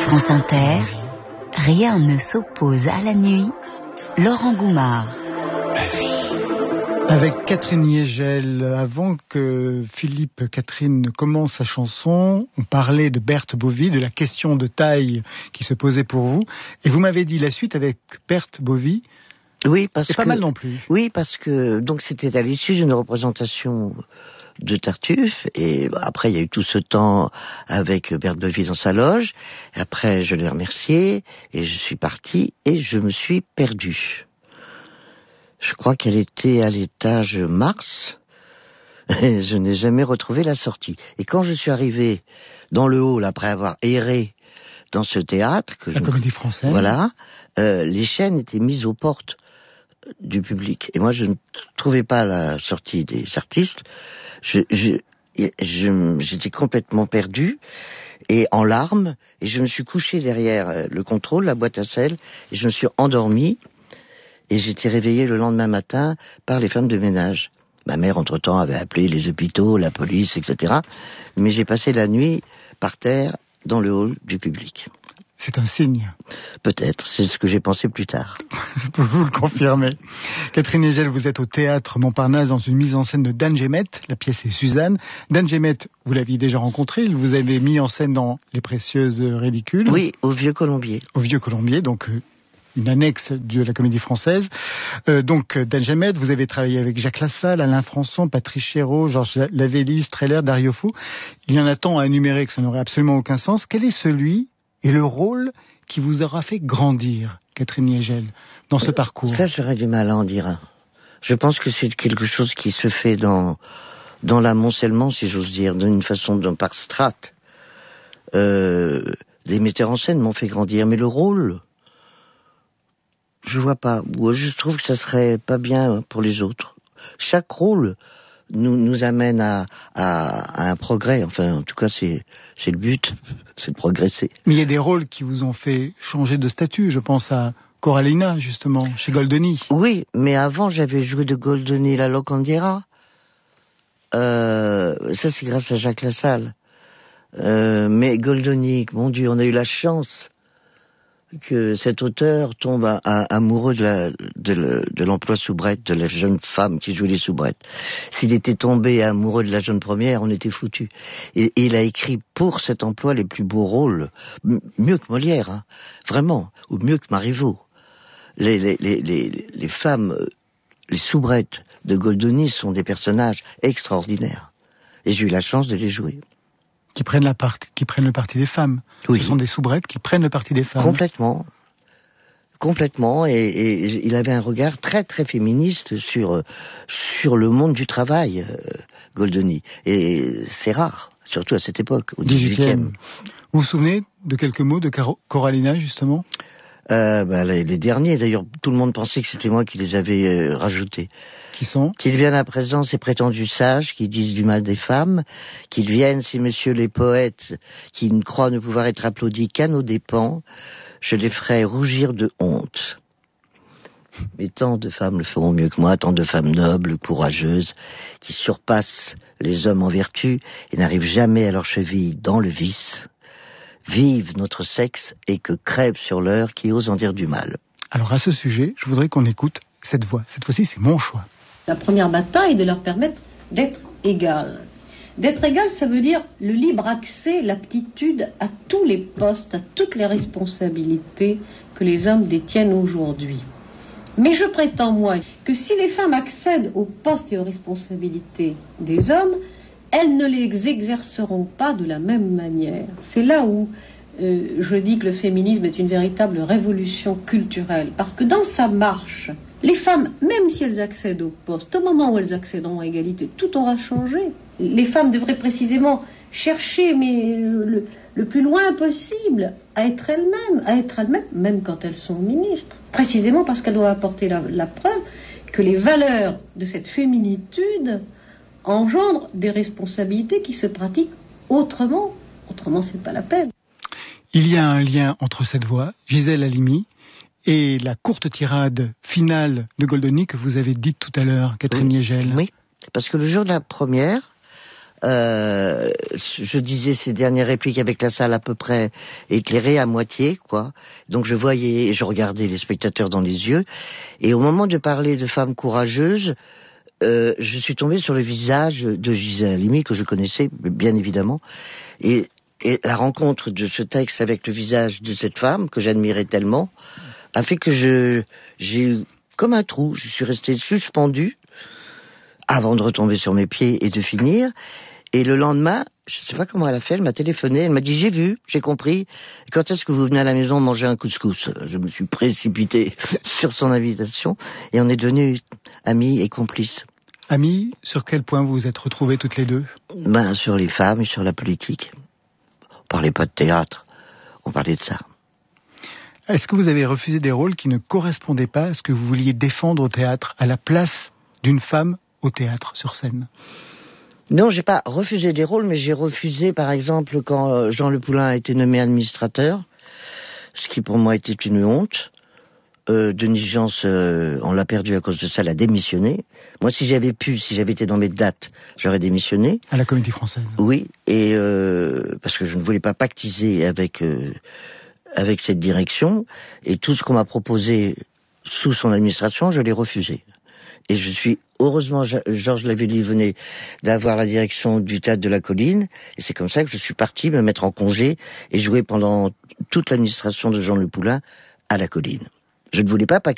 France Inter, rien ne s'oppose à la nuit. Laurent Goumard. Avec Catherine Niégel, avant que Philippe Catherine commence sa chanson, on parlait de Berthe Bovy, de la question de taille qui se posait pour vous. Et vous m'avez dit la suite avec Berthe Bovy. Oui, parce que... C'est pas mal non plus. Oui, parce que donc c'était à l'issue d'une représentation de Tartuffe, et après il y a eu tout ce temps avec Berthe Bovy dans sa loge. Et après je l'ai remerciée, et je suis parti, et je me suis perdu. Je crois qu'elle était à l'étage Mars, et je n'ai jamais retrouvé la sortie. Et quand je suis arrivé dans le hall, après avoir erré dans ce théâtre... La Comédie Française. Voilà, les chaînes étaient mises aux portes du public. Et moi, je ne trouvais pas la sortie des artistes. J'étais complètement perdu et en larmes, et je me suis couché derrière le contrôle, la boîte à sel, et je me suis endormi. Et j'étais réveillé le lendemain matin par les femmes de ménage. Ma mère, entre-temps, avait appelé les hôpitaux, la police, etc. Mais j'ai passé la nuit par terre dans le hall du public. C'est un signe. Peut-être, c'est ce que j'ai pensé plus tard. Je peux vous le confirmer. Catherine Niégel, vous êtes au théâtre Montparnasse dans une mise en scène de Dan Gémet. La pièce est Suzanne. Dan Gémet, vous l'aviez déjà rencontré. Il vous avait mis en scène dans Les Précieuses Ridicules. Oui, au Vieux Colombier. Au Vieux Colombier, donc... une annexe de la Comédie Française. Donc, Dan Gémet, vous avez travaillé avec Jacques Lassalle, Alain Françon, Patrice Chéreau, Georges Lavelli, Streller, Dario Fo. Il y en a tant à énumérer que ça n'aurait absolument aucun sens. Quel est celui et le rôle qui vous aura fait grandir, Catherine Niégel, dans ce parcours? Ça, j'aurais du mal à en dire un. Je pense que c'est quelque chose qui se fait dans l'amoncellement, si j'ose dire, d'une façon par strates. Les metteurs en scène m'ont fait grandir, mais le rôle... je vois pas. Je trouve que ça serait pas bien pour les autres. Chaque rôle nous amène à un progrès. Enfin, en tout cas, c'est le but, c'est de progresser. Mais il y a des rôles qui vous ont fait changer de statut. Je pense à Coralina, justement, chez Goldoni. Oui, mais avant, j'avais joué de Goldoni la Locandiera. Ça, c'est grâce à Jacques Lassalle. Mais Goldoni, mon Dieu, on a eu la chance que cet auteur tombe amoureux de l'emploi soubrette, de la jeune femme qui jouait les soubrettes. S'il était tombé amoureux de la jeune première, on était foutus. Et il a écrit pour cet emploi les plus beaux rôles, mieux que Molière, hein, vraiment, ou mieux que Marivaux. Les femmes, les soubrettes de Goldoni sont des personnages extraordinaires. Et j'ai eu la chance de les jouer. Qui prennent le parti des femmes. Oui. Ce sont des soubrettes qui prennent le parti des femmes. Complètement. Et il avait un regard très très féministe sur le monde du travail, Goldoni. Et c'est rare, surtout à cette époque, au XVIIIe. Vous vous souvenez de quelques mots de Coralina, justement? Les derniers, d'ailleurs, tout le monde pensait que c'était moi qui les avais rajoutés. Qui sont? Qu'ils viennent à présent ces prétendus sages qui disent du mal des femmes, qu'ils viennent ces messieurs les poètes qui ne croient ne pouvoir être applaudis qu'à nos dépens, je les ferai rougir de honte. Mais tant de femmes le feront mieux que moi, tant de femmes nobles, courageuses, qui surpassent les hommes en vertu et n'arrivent jamais à leur cheville dans le vice. Vive notre sexe et que crève sur l'heure qui ose en dire du mal. Alors à ce sujet, je voudrais qu'on écoute cette voix. Cette fois-ci, c'est mon choix. La première bataille, de leur permettre d'être égales. D'être égales, ça veut dire le libre accès, l'aptitude à tous les postes, à toutes les responsabilités que les hommes détiennent aujourd'hui. Mais je prétends, moi, que si les femmes accèdent aux postes et aux responsabilités des hommes, elles ne les exerceront pas de la même manière. C'est là où je dis que le féminisme est une véritable révolution culturelle. Parce que dans sa marche, les femmes, même si elles accèdent au poste, au moment où elles accéderont à égalité, tout aura changé. Les femmes devraient précisément chercher, mais le plus loin possible, à être elles-mêmes, même quand elles sont ministres. Précisément parce qu'elles doivent apporter la preuve que les valeurs de cette féminitude engendre des responsabilités qui se pratiquent autrement. Autrement, c'est pas la peine. Il y a un lien entre cette voix, Gisèle Halimi, et la courte tirade finale de Goldoni que vous avez dite tout à l'heure, Catherine Niégel. Oui, parce que le jour de la première, Je disais ces dernières répliques avec la salle à peu près éclairée à moitié, quoi. Donc je voyais, je regardais les spectateurs dans les yeux. Et au moment de parler de femmes courageuses, je suis tombé sur le visage de Gisèle Halimi, que je connaissais, bien évidemment. Et la rencontre de ce texte avec le visage de cette femme, que j'admirais tellement, a fait que j'ai eu comme un trou. Je suis resté suspendu avant de retomber sur mes pieds et de finir. Et le lendemain, je ne sais pas comment elle a fait, elle m'a téléphoné, elle m'a dit « J'ai vu, j'ai compris. Quand est-ce que vous venez à la maison manger un couscous ?» Je me suis précipité sur son invitation et on est devenus amis et complices. Amis, sur quel point vous vous êtes retrouvés toutes les deux? Sur les femmes et sur la politique. On parlait pas de théâtre, on parlait de ça. Est-ce que vous avez refusé des rôles qui ne correspondaient pas à ce que vous vouliez défendre au théâtre, à la place d'une femme au théâtre, sur scène? Non, j'ai pas refusé des rôles, mais j'ai refusé, par exemple, quand Jean Le Poulain a été nommé administrateur, ce qui pour moi était une honte. Denis Jans, on l'a perdu à cause de ça, l'a démissionné. Moi, si j'avais été dans mes dates, j'aurais démissionné. À la Comédie Française. Oui, et parce que je ne voulais pas pactiser avec cette direction, et tout ce qu'on m'a proposé sous son administration, je l'ai refusé. Et je suis, heureusement, Georges Lavelli venait d'avoir la direction du Théâtre de la Colline, et c'est comme ça que je suis parti me mettre en congé et jouer pendant toute l'administration de Jean Le Poulain à la Colline. Je ne voulais pas